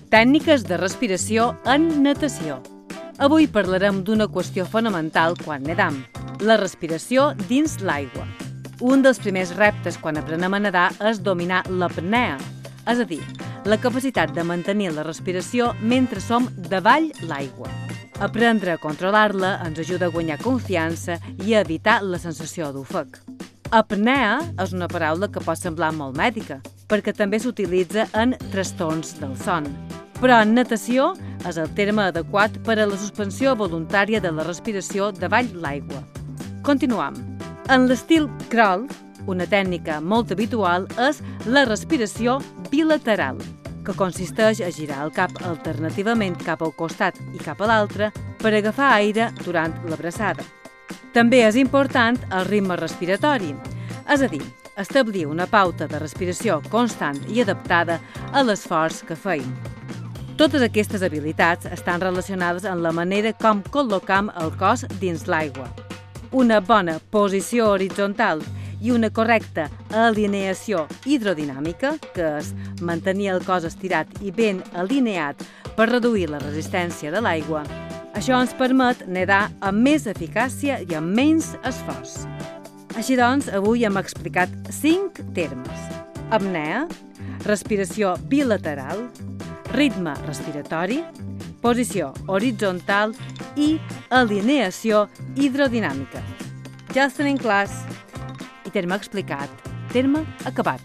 Tècniques de respiració en natació. Avui parlarem d'una qüestió fonamental quan nedam, la respiració dins l'aigua. Un dels primers reptes quan aprenem a nedar és dominar l'apnea, és a dir, la capacitat de mantenir la respiració mentre som davall l'aigua. Aprendre a controlar-la ens ajuda a guanyar confiança i a evitar la sensació d'ofec. Apnea és una paraula que pot semblar molt mèdica, perquè també s'utilitza en trastorns del son. Però en natació és el terme adequat per a la suspensió voluntària de la respiració davall l'aigua. Continuam. En l'estil crawl, una tècnica molt habitual és la respiració bilateral, que consisteix a girar el cap alternativament cap al costat i cap a l'altre per agafar aire durant l'abraçada. També és important el ritme respiratori, és a dir, establir una pauta de respiració constant i adaptada a l'esforç que feim. Totes aquestes habilitats estan relacionades amb la manera com col·locam el cos dins l'aigua. Una bona posició horitzontal i una correcta alineació hidrodinàmica, que és mantenir el cos estirat i ben alineat per reduir la resistència de l'aigua, això ens permet nedar amb més eficàcia i amb menys esforç. Així doncs, avui hem explicat 5 termes: apnea, respiració bilateral, ritme respiratori, posició horitzontal i alineació hidrodinàmica. Ja els tenim clars. I terme explicat, terme acabat.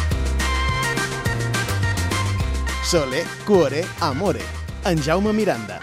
Sole, cuore, amore. En Jaume Miranda.